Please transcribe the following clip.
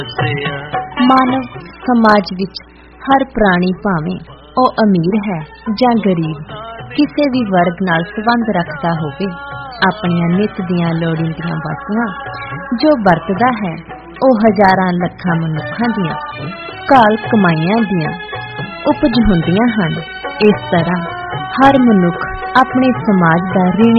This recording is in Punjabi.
ਮਾਨਵ ਸਮਾਜ ਵਿੱਚ ਹਰ ਪ੍ਰਾਣੀ, ਭਾਵੇਂ ਉਹ ਅਮੀਰ ਹੈ ਜਾਂ ਗਰੀਬ, ਕਿਸੇ ਵੀ ਵਰਗ ਨਾਲ ਸੰਬੰਧ ਰੱਖਦਾ ਹੋਵੇ, ਆਪਣੀਆਂ ਨਿੱਤ ਦੀਆਂ ਲੋੜੀਂਦੀਆਂ ਵਸਤੂਆਂ ਜੋ ਵਰਤਦਾ ਹੈ, ਉਹ ਹਜ਼ਾਰਾਂ ਲੱਖਾਂ ਮਨੁੱਖਾਂ ਦੀਆਂ ਕਾਲ ਕਮਾਈਆਂ ਦੀਆਂ ਉਪਜ ਹੁੰਦੀਆਂ ਹਨ। ਇਸ ਤਰ੍ਹਾਂ ਹਰ ਮਨੁੱਖ ਆਪਣੇ ਸਮਾਜ ਦਾ ਰਿਣੀ